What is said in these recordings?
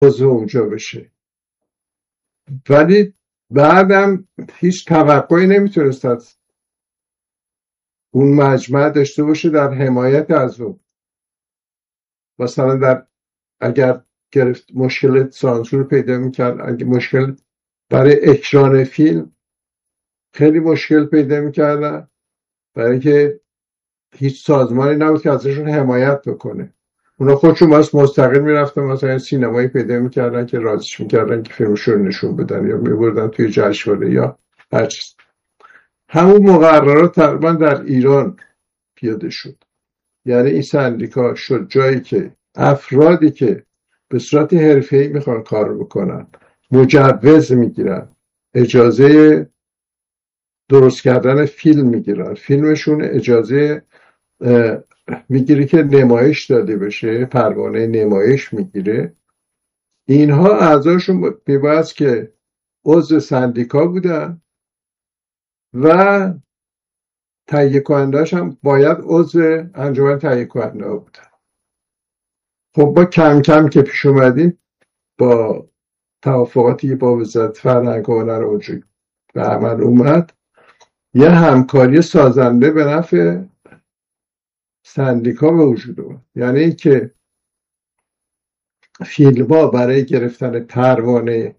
عضو اونجا بشه. ولی بعدم هیچ توقعی نمیتونست از اون مجمع داشته باشه در حمایت از اون. مثلا اگر گرفت مشکل سانسور پیدا میکرد، اگه مشکل برای اکران فیلم خیلی مشکل پیدا میکردن، برای که هیچ سازمانی نبود که ازشون حمایت بکنه. اونا خودشون مستقل میرفتن مثلا سینمایی پیدا میکردن که رازش میکردن که فیلمشون نشون بدن یا میبردن توی جشنواره یا هر چیز. همون مقررات تقریبا در ایران پیاده شد. یعنی این سندیکا شد جایی که افرادی که به صورت حرفه‌ای میخوان کار بکنن مجوز میگیرن، اجازه درست کردن فیلم میگیرن، فیلمشون اجازه میگیره که نمایش داده بشه، پروانه نمایش میگیره. اینها اعضاشون میباید که عضو سندیکا بودن و تهیه کننده‌اش هم باید عضو انجمن تهیه کننده بودن. خب با کم کم که پیش اومدیم با توافقاتی که با وزارت فرهنگ و هنر وجود به عمل اومد، یه همکاری سازنده به نفع سندیکا به وجود اومد. یعنی این که فیلم‌ها برای گرفتن پروانه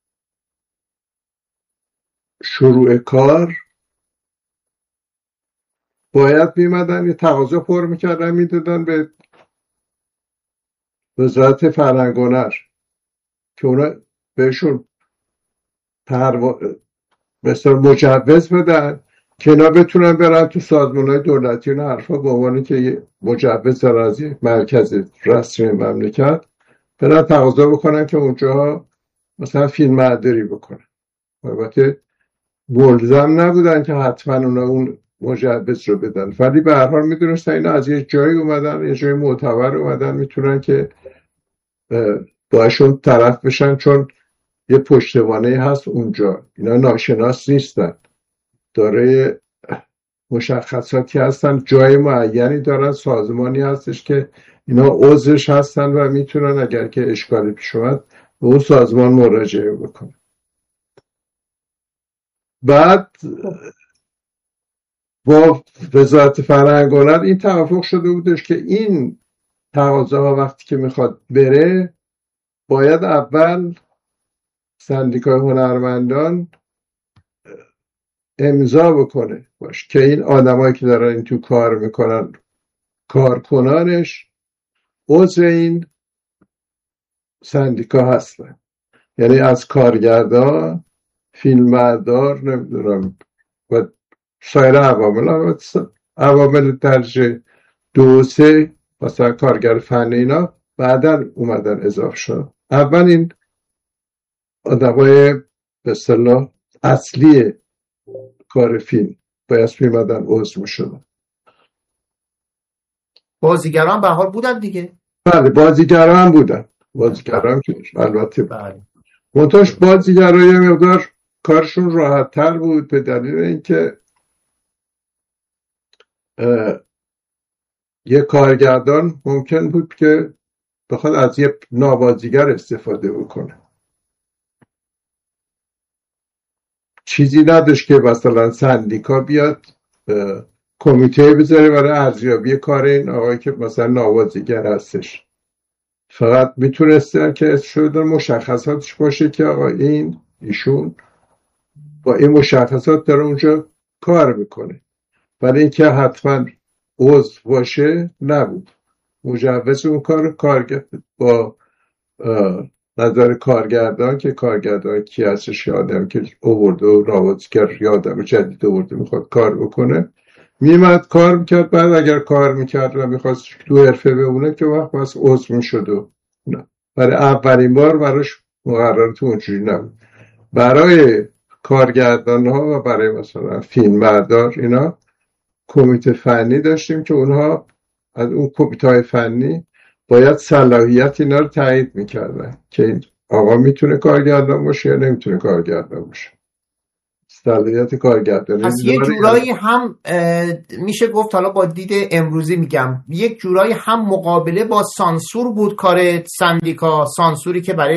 شروع کار باید میمدن یه تقاضا پر میکردن میدادن به وزارت فرهنگ و هنر که اونا بهشون مثلا مجوز بدن که اینا بتونن برن تو سازمان‌های دولتی و حرفا به عنوان که یه مجوز دارن از مرکز رسمی مملکت برن تقاضا بکنن که اونجا مثلا فیلمبرداری بکنن. البته ملزم نبودن که حتما اونا اون مجوز رو بدن، ولی به هر حال میدونستن اینا از یه جایی اومدن، یه جای معتبر اومدن، میتونن که باشون طرف بشن، چون یه پشتوانه هست اونجا. اینا ناشناس نیستن، داره مشخصاتی هستن، جای معینی دارن، سازمانی هستش که اینا عضوش هستن و میتونن اگر که اشکالی پیش اومد به اون سازمان مراجعه بکنن. بعد با وزارت فرهنگ و هنر این توافق شده بودش که این تقاضاها وقتی که میخواد بره باید اول سندیکای هنرمندان امضا بکنه باش که این آدمایی که دارن این تو کار میکنن، کارکنانش عضو این سندیکا هستن. یعنی از کارگردان، فیلمبردار، نمیدونم و سایر عوامل درجه 2 و 3 مثلا کارگر فنی، اینا بعدا اومدن اضافه شد. اول این آدمای به اصطلاح اصلی کار فیلم باید میمدن عضو میشدن. بازیگران به حال بودن دیگه. بله بازیگران هم بودن، بازیگران که البته بله. منتاش بازیگران یه مقدار کارشون راحت تر بود به دلیل اینکه یه کارگردان ممکن بود که بخواد از یه نابازیگر استفاده بکنه، چیزی نداشت که مثلا سندیکا بیاد کمیته بذاره برای ارزیابی کار این آقایی که مثلا نابازیگر هستش. فقط میتونستن که شده مشخصاتش باشه که آقا ایشون با این مشخصات داره اونجا کار میکنه، ولی این که حتما عضو باشه نبود. مجوز اون کار با نظر کارگردان که کارگردان کی هستش، آدم که آورده و نوازیگر یا آدم جدید آورده میخواد کار بکنه، میمد کار میکرد. بعد اگر کار میکرد و میخواست تو حرفه بمونه که وقت بس عضو میشد و برای اولین بار براش مقررات اونجوری نبود. برای کارگردان ها و برای مثلا فیلمبردار اینا کمیته فنی داشتیم که اونها از اون کمیته های فنی باید صلاحیت اینا رو تایید میکردن که این آقا میتونه کارگردان باشه یا نمیتونه کارگردان باشه. صلاحیت کارگردانی. پس یه جورایی هم میشه گفت، حالا با دید امروزی میگم، یک جورایی هم مقابله با سانسور بود کار سندیکا، سانسوری که برای